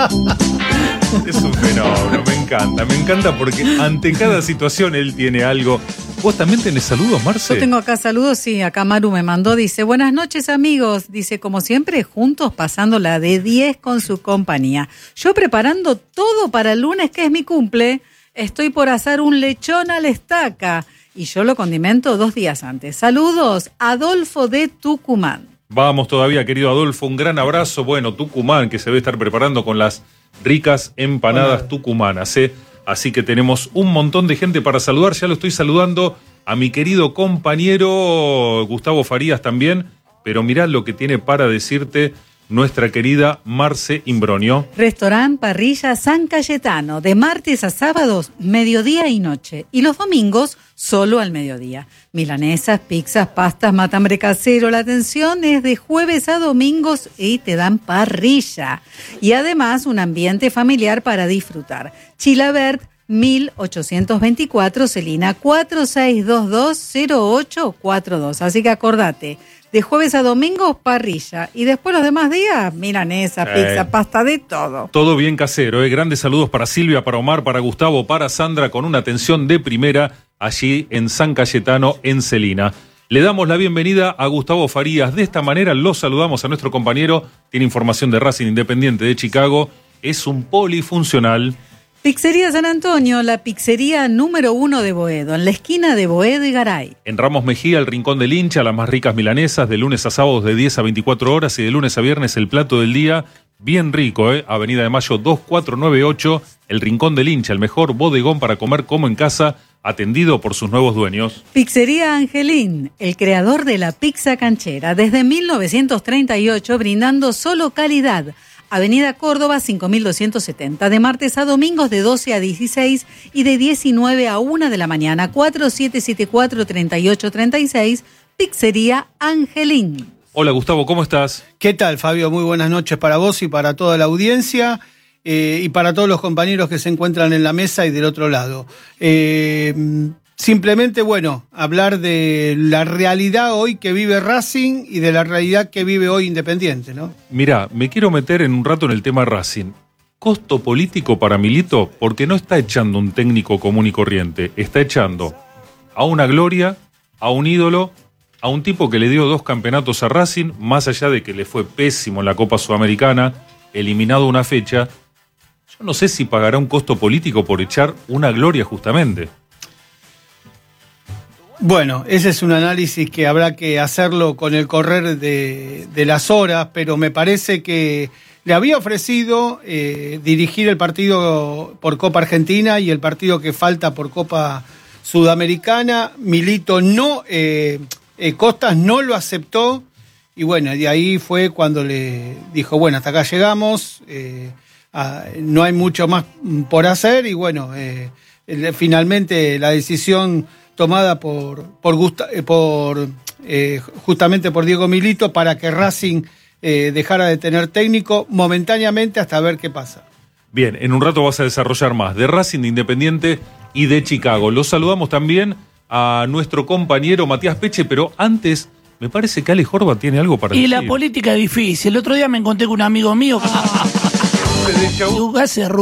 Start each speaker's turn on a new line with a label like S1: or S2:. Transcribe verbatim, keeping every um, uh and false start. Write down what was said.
S1: Es un fenómeno, me encanta, me encanta porque ante cada situación él tiene algo. ¿Vos también tenés saludos, Marce?
S2: Yo tengo acá saludos, sí, acá Maru me mandó, dice, buenas noches amigos, dice, como siempre, juntos pasando la de diez con su compañía. Yo preparando todo para el lunes, que es mi cumple, estoy por hacer un lechón a la estaca y yo lo condimento dos días antes. Saludos, Adolfo de Tucumán.
S1: Vamos todavía, querido Adolfo, un gran abrazo. Bueno, Tucumán, que se debe estar preparando con las ricas empanadas Hola. tucumanas, ¿eh? Así que tenemos un montón de gente para saludar. Ya lo estoy saludando a mi querido compañero Gustavo Farías también. Pero mirá lo que tiene para decirte nuestra querida Marce Imbronio.
S2: Restaurant Parrilla San Cayetano, de martes a sábados, mediodía y noche. Y los domingos, solo al mediodía. Milanesas, pizzas, pastas, matambre casero. La atención es de jueves a domingos y te dan parrilla. Y además, un ambiente familiar para disfrutar. Chilabert, mil ochocientos veinticuatro, Celina, cuatro seis dos dos cero ocho cuatro dos. Así que acordate. De jueves a domingo, parrilla. Y después los demás días, milanesa, pizza, eh, pasta, de todo.
S1: Todo bien casero, ¿eh? Grandes saludos para Silvia, para Omar, para Gustavo, para Sandra, con una atención de primera allí en San Cayetano, en Celina. Le damos la bienvenida a Gustavo Farías. De esta manera lo saludamos a nuestro compañero. Tiene información de Racing Independiente de Chicago. Es un polifuncional.
S2: Pizzería San Antonio, la pizzería número uno de Boedo, en la esquina de Boedo y Garay.
S1: En Ramos Mejía, el Rincón del Hincha, las más ricas milanesas, de lunes a sábados de diez a veinticuatro horas y de lunes a viernes el plato del día, bien rico, ¿eh? Avenida de Mayo dos cuatro nueve ocho, el Rincón del Hincha, el mejor bodegón para comer como en casa, atendido por sus nuevos dueños.
S2: Pizzería Angelín, el creador de la pizza canchera, desde mil novecientos treinta y ocho, brindando solo calidad. Avenida Córdoba cinco mil doscientos setenta, de martes a domingos de doce a dieciséis y de diecinueve a una de la mañana, cuatro siete siete cuatro, tres ocho tres seis, Pizzería Angelín.
S1: Hola Gustavo, ¿cómo estás?
S3: ¿Qué tal, Fabio? Muy buenas noches para vos y para toda la audiencia eh, y para todos los compañeros que se encuentran en la mesa y del otro lado. Eh, simplemente, bueno, hablar de la realidad hoy que vive Racing y de la realidad que vive hoy Independiente, ¿no?
S1: Mirá, me quiero meter en un rato en el tema Racing. Costo político para Milito, porque no está echando un técnico común y corriente, está echando a una gloria, a un ídolo, a un tipo que le dio dos campeonatos a Racing, más allá de que le fue pésimo en la Copa Sudamericana, eliminado una fecha. Yo no sé si pagará un costo político por echar una gloria justamente.
S3: Bueno, ese es un análisis que habrá que hacerlo con el correr de, de las horas, pero me parece que le había ofrecido eh, dirigir el partido por Copa Argentina y el partido que falta por Copa Sudamericana. Milito no, eh, eh, Costas no lo aceptó y bueno, de ahí fue cuando le dijo, bueno, hasta acá llegamos, eh, ah, no hay mucho más por hacer y bueno, eh, finalmente la decisión tomada por, por, Gusta, por eh, justamente por Diego Milito para que Racing eh, dejara de tener técnico momentáneamente hasta ver qué pasa.
S1: Bien, en un rato vas a desarrollar más de Racing, de Independiente y de Chicago. Los saludamos también a nuestro compañero Matías Peche, pero antes me parece que Ale Jorba tiene algo para
S4: y
S1: decir.
S4: Y la política es difícil. El otro día me encontré con un amigo mío que hace